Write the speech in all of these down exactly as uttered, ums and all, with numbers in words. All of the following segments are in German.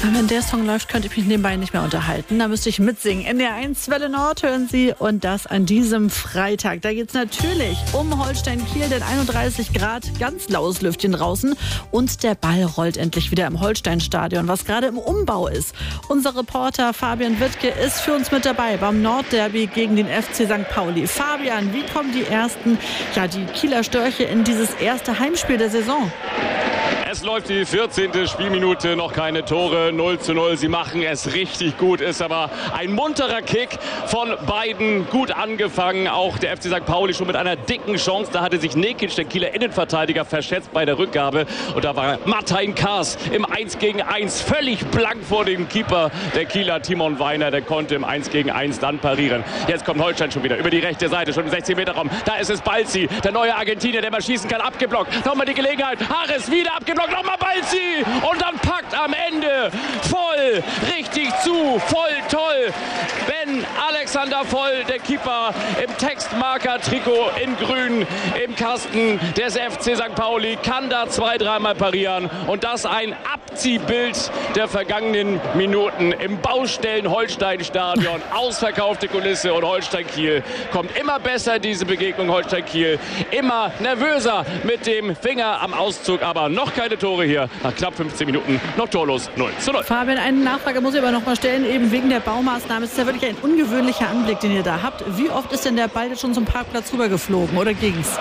Wenn der Song läuft, könnte ich mich nebenbei nicht mehr unterhalten. Da müsste ich mitsingen. N D R eins Welle Nord hören Sie und das an diesem Freitag. Da geht es natürlich um Holstein-Kiel, denn einunddreißig Grad, ganz laues Lüftchen draußen und der Ball rollt endlich wieder im Holstein-Stadion, was gerade im Umbau ist. Unser Reporter Fabian Wittke ist für uns mit dabei beim Nordderby gegen den F C Sankt Pauli. Fabian, wie kommen die ersten, ja die Kieler Störche in dieses erste Heimspiel der Saison? Es läuft die vierzehnte Spielminute, noch keine Tore, null zu null. Sie machen es richtig gut, ist aber ein munterer Kick von beiden, gut angefangen. Auch der F C Sankt Pauli schon mit einer dicken Chance. Da hatte sich Nekic, der Kieler Innenverteidiger, verschätzt bei der Rückgabe. Und da war Martin Kaas im eins gegen eins völlig blank vor dem Keeper. Der Kieler Timon Weiner, der konnte im eins gegen eins dann parieren. Jetzt kommt Holstein schon wieder über die rechte Seite, schon im sechzehn Meter Raum. Da ist es Balzi, der neue Argentinier, der mal schießen kann, abgeblockt. Nochmal die Gelegenheit, Harris wieder abgeblockt. Nochmal Balzi und dann packt am Ende voll, richtig zu, voll toll. Ben Alexander Voll, der Keeper im Textmarker-Trikot in grün im Kasten des F C Sankt Pauli, kann da zwei, dreimal parieren und das ein Abziehbild der vergangenen Minuten im Baustellen-Holstein-Stadion. Ausverkaufte Kulisse und Holstein-Kiel kommt immer besser, diese Begegnung Holstein-Kiel. Immer nervöser mit dem Finger am Auszug, aber noch keine Tore hier. Nach knapp fünfzehn Minuten noch torlos null zu null. Fabian, eine Nachfrage muss ich aber noch mal stellen, eben wegen der Baumaßnahme. Es ist ja wirklich ein ungewöhnlicher Anblick, den ihr da habt. Wie oft ist denn der Ball jetzt schon zum Parkplatz rübergeflogen oder ging's?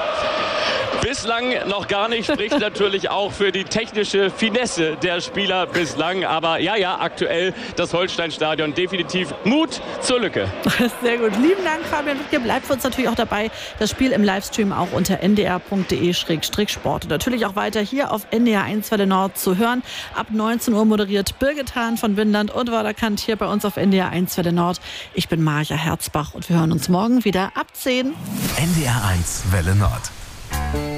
Bislang noch gar nicht, spricht natürlich auch für die technische Finesse der Spieler bislang. Aber ja, ja, aktuell das Holstein-Stadion definitiv Mut zur Lücke. Sehr gut. Lieben Dank, Fabian Wittke. Bleibt für uns natürlich auch dabei. Das Spiel im Livestream auch unter n d r punkt d e slash sport. Und natürlich auch weiter hier auf N D R eins Welle Nord zu hören. Ab neunzehn Uhr moderiert Birgit Hahn von Windland und Waderkant hier bei uns auf N D R eins Welle Nord. Ich bin Marja Herzbach und wir hören uns morgen wieder ab zehn. N D R eins Welle Nord.